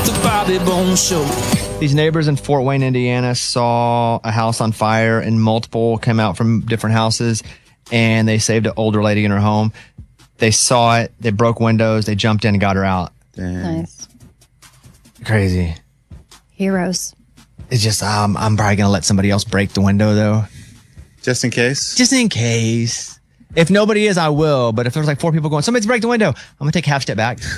The Bobby Bones Show. These neighbors in Fort Wayne, Indiana saw a house on fire and multiple came out from different houses and they saved an older lady in her home. They saw it. They broke windows. They jumped in and got her out. Dang. Nice. Crazy. Heroes. It's just, I'm probably going to let somebody else break the window, though. Just in case? Just in case. If nobody is, I will. But if there's like 4 people going, somebody's break the window, I'm going to take half step back.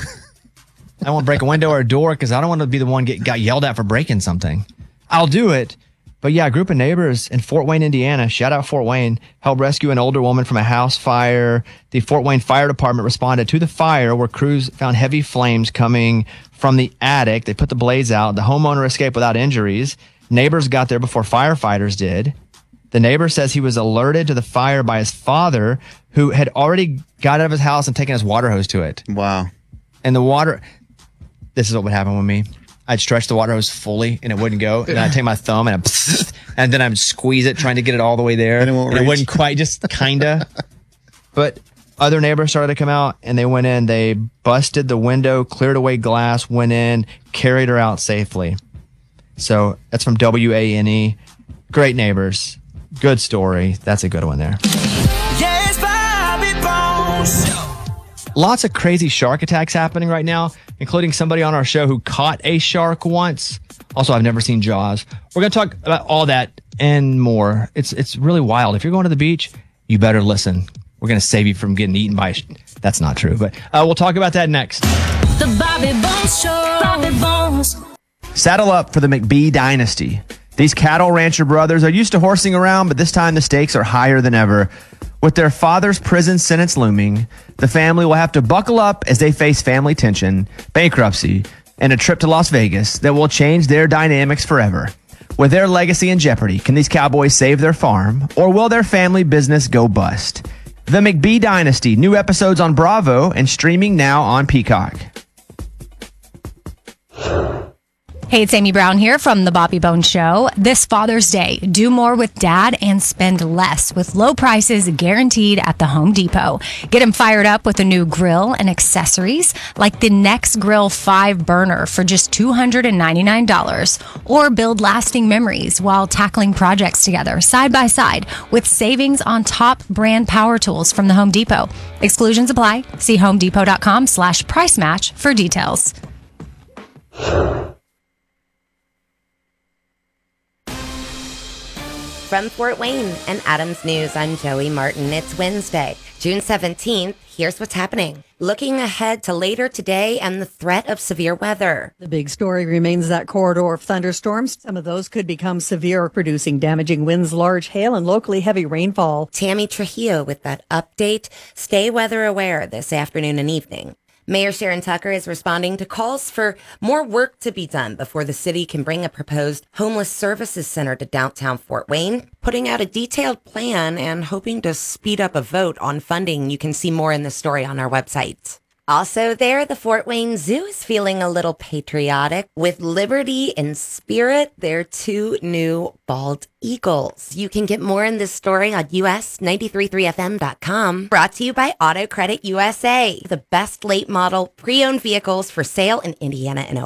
I don't want to break a window or a door because I don't want to be the one got yelled at for breaking something. I'll do it. But yeah, a group of neighbors in Fort Wayne, Indiana, shout out Fort Wayne, helped rescue an older woman from a house fire. The Fort Wayne Fire Department responded to the fire where crews found heavy flames coming from the attic. They put the blaze out. The homeowner escaped without injuries. Neighbors got there before firefighters did. The neighbor says he was alerted to the fire by his father, who had already got out of his house and taken his water hose to it. Wow. And the water, this is what would happen with me. I'd stretch the water hose fully and it wouldn't go. And then I'd take my thumb and and then I'd squeeze it, trying to get it all the way there. And it wouldn't quite, just kinda. But other neighbors started to come out and they went in. They busted the window, cleared away glass, went in, carried her out safely. So that's from WANE. Great neighbors. Good story. That's a good one there. Yes, Bobby Bones. Lots of crazy shark attacks happening right now, including somebody on our show who caught a shark once. Also, I've never seen Jaws. We're going to talk about all that and more. It's really wild. If you're going to the beach, you better listen. We're going to save you from getting eaten by That's not true, but we'll talk about that next. The Bobby Bones Show. Bobby Bones. Saddle up for the McBee dynasty. These cattle rancher brothers are used to horsing around, but this time the stakes are higher than ever. With their father's prison sentence looming, the family will have to buckle up as they face family tension, bankruptcy, and a trip to Las Vegas that will change their dynamics forever. With their legacy in jeopardy, can these cowboys save their farm, or will their family business go bust? The McBee Dynasty, new episodes on Bravo and streaming now on Peacock. Hey, it's Amy Brown here from The Bobby Bones Show. This Father's Day, do more with Dad and spend less with low prices guaranteed at the Home Depot. Get him fired up with a new grill and accessories like the Next Grill 5 burner for just $299. Or build lasting memories while tackling projects together side by side with savings on top brand power tools from the Home Depot. Exclusions apply. See homedepot.com/price match for details. From Fort Wayne and Adams News, I'm Joey Martin. It's Wednesday, June 17th. Here's what's happening. Looking ahead to later today and the threat of severe weather. The big story remains that corridor of thunderstorms. Some of those could become severe, producing damaging winds, large hail, and locally heavy rainfall. Tammy Trujillo with that update. Stay weather aware this afternoon and evening. Mayor Sharon Tucker is responding to calls for more work to be done before the city can bring a proposed homeless services center to downtown Fort Wayne, putting out a detailed plan and hoping to speed up a vote on funding. You can see more in the story on our website. Also there, the Fort Wayne Zoo is feeling a little patriotic. With Liberty and Spirit, their 2 new bald eagles. You can get more in this story on us933fm.com. Brought to you by Auto Credit USA, the best late model pre-owned vehicles for sale in Indiana and